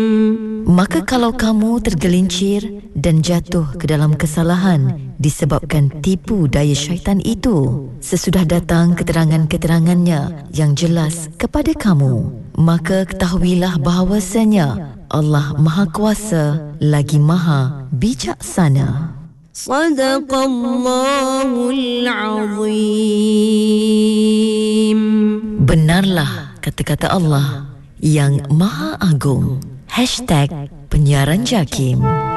Maka kalau kamu tergelincir dan jatuh ke dalam kesalahan disebabkan tipu daya syaitan itu, sesudah datang keterangan-keterangannya yang jelas kepada kamu, maka ketahuilah bahawasanya Allah Maha Kuasa lagi Maha Bijaksana. Sadaqallahul Azim. Benarlah kata-kata Allah yang Maha Agung. #Penyiaran Jakim.